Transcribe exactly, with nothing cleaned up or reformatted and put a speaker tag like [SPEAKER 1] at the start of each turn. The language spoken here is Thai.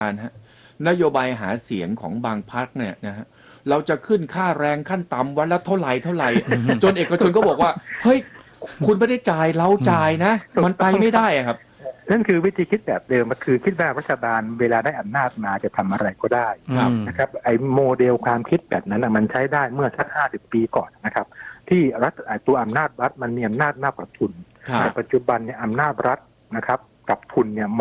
[SPEAKER 1] การฮะนโยบายหาเสียงของบางพรรคเนี่ยนะฮะเราจะขึ้นค่าแรงขั้นต่ำวันละเท่าไหร่เท่าไหร่ จนเอกชนก็บอกว่าเฮ้ยคุณไม่ได้จ่ายเราจ่ายนะมันไปไม่ได้ครับ
[SPEAKER 2] นั่นคือวิธีคิดแบบเดิมมันคือคิดว่ารัฐบาลเวลาได้อำนาจมาจะทำอะไรก็ได้นะครับไอ้โมเดลความคิดแบบนั้นมันใช้ได้เมื่อสักห้าสิบปีก่อนนะครับที่รัฐตัวอำนาจรัฐมันมีอำนาจมากกว่าทุนแต่ปัจจุบันเนี่ยอำนาจรัฐนะครับกับทุนเนี่ย